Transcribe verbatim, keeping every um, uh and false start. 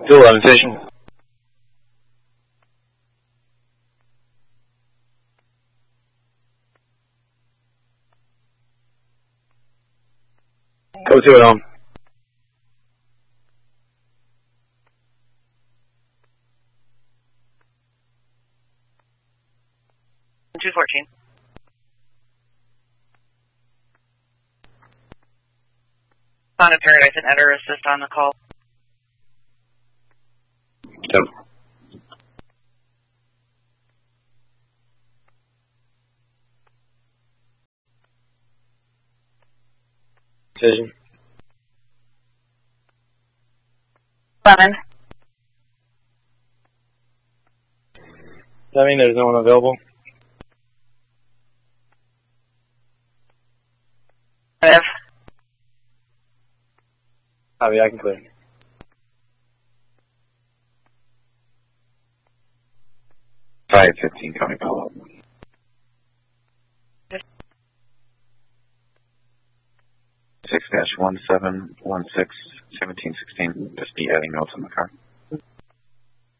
two eleven station. Go to it on. two fourteen. On a Paradise and Eder assist on the call. Yep. Decision. Seven. Does that mean there's no one available? Five. Copy, I can clear. five fifteen coming follow-up. six dash one seven one six seventeen sixteen. Just be adding notes on the car.